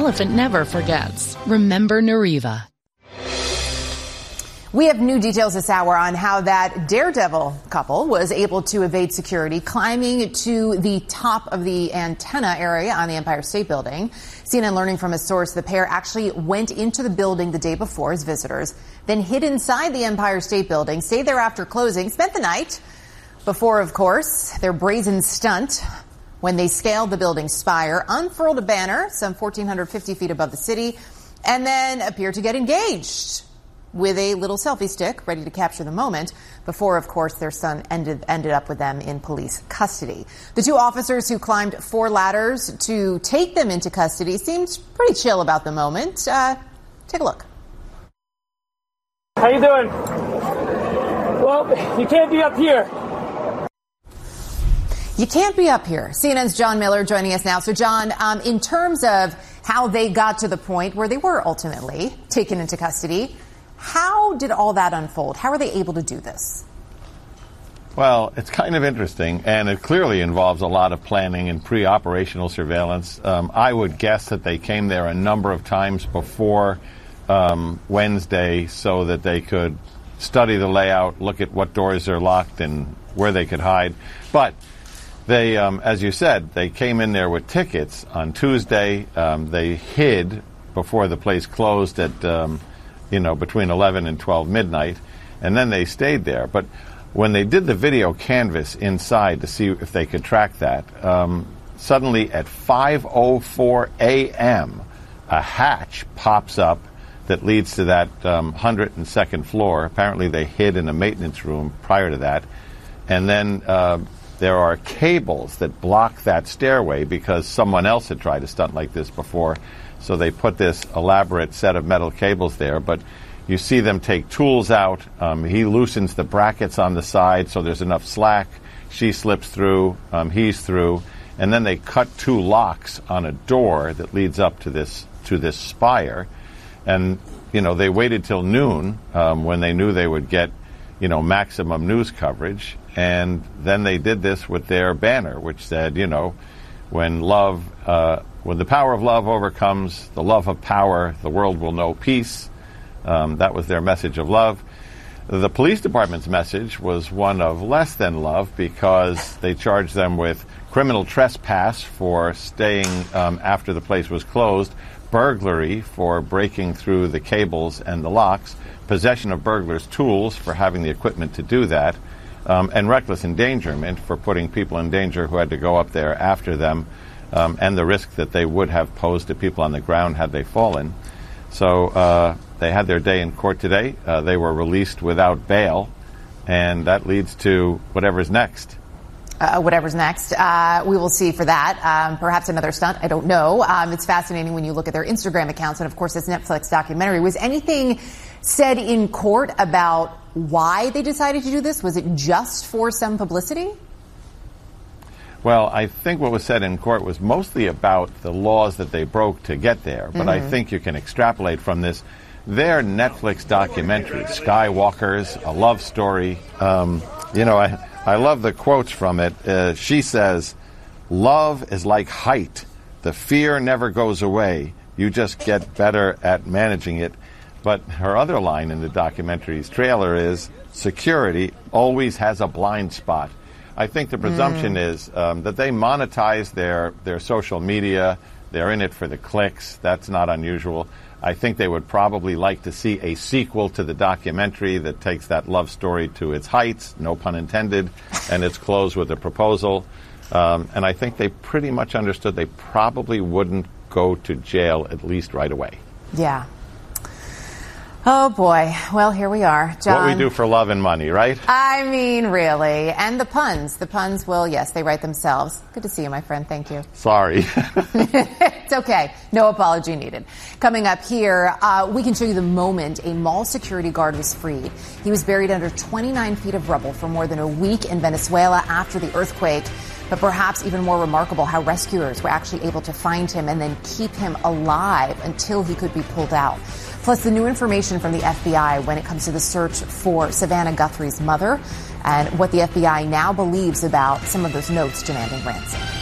elephant never forgets. Remember Nariva. We have new details this hour on how that daredevil couple was able to evade security, climbing to the top of the antenna area on the Empire State Building. CNN learning from a source the pair actually went into the building the day before as visitors, then hid inside the Empire State Building, stayed there after closing, spent the night before, of course, their brazen stunt when they scaled the building's spire, unfurled a banner some 1,450 feet above the city, and then appeared to get engaged with a little selfie stick, ready to capture the moment, before, of course, their son ended up with them in police custody. The two officers who climbed 4 ladders to take them into custody seemed pretty chill about the moment. Take a look. How you doing? Well, you can't be up here. You can't be up here. CNN's John Miller joining us now. So, John, in terms of how they got to the point where they were ultimately taken into custody, how did all that unfold? How were they able to do this? Well, it's kind of interesting, and it clearly involves a lot of planning and pre-operational surveillance. I would guess that they came there a number of times before Wednesday so that they could study the layout, look at what doors are locked and where they could hide. But they, as you said, they came in there with tickets on Tuesday. They hid before the place closed at between 11 and 12 midnight, and then they stayed there. But when they did the video canvas inside to see if they could track that, suddenly at 5:04 a.m., a hatch pops up that leads to that 102nd floor. Apparently they hid in a maintenance room prior to that. And then there are cables that block that stairway because someone else had tried a stunt like this before. So they put this elaborate set of metal cables there, but you see them take tools out. He loosens the brackets on the side so there's enough slack. She slips through, he's through, and then they cut 2 locks on a door that leads up to this spire. And, they waited till noon when they knew they would get, maximum news coverage. And then they did this with their banner, which said, when the power of love overcomes the love of power, the world will know peace. That was their message of love. The police department's message was one of less than love because they charged them with criminal trespass for staying after the place was closed, burglary for breaking through the cables and the locks, possession of burglars' tools for having the equipment to do that, and reckless endangerment for putting people in danger who had to go up there after them, and the risk that they would have posed to people on the ground had they fallen. So they had their day in court today. They were released without bail, and that leads to whatever's next. Whatever's next. We will see for that. Perhaps another stunt. I don't know. It's fascinating when you look at their Instagram accounts and, of course, this Netflix documentary. Was anything said in court about why they decided to do this? Was it just for some publicity? Well, I think what was said in court was mostly about the laws that they broke to get there. But I think you can extrapolate from this. Their Netflix documentary, Skywalkers, A Love Story, I love the quotes from it. She says, "Love is like height. The fear never goes away. You just get better at managing it." But her other line in the documentary's trailer is, "Security always has a blind spot." I think the presumption is that they monetize their social media. They're in it for the clicks. That's not unusual. I think they would probably like to see a sequel to the documentary that takes that love story to its heights, no pun intended, and it's closed with a proposal. And I think they pretty much understood they probably wouldn't go to jail, at least right away. Yeah. Oh, boy. Well, here we are. John. What we do for love and money, right? I mean, really. And the puns. The puns will, yes, they write themselves. Good to see you, my friend. Thank you. Sorry. It's okay. No apology needed. Coming up here, we can show you the moment a mall security guard was freed. He was buried under 29 feet of rubble for more than a week in Venezuela after the earthquake. But perhaps even more remarkable, how rescuers were actually able to find him and then keep him alive until he could be pulled out. Plus, the new information from the FBI when it comes to the search for Savannah Guthrie's mother and what the FBI now believes about some of those notes demanding ransom.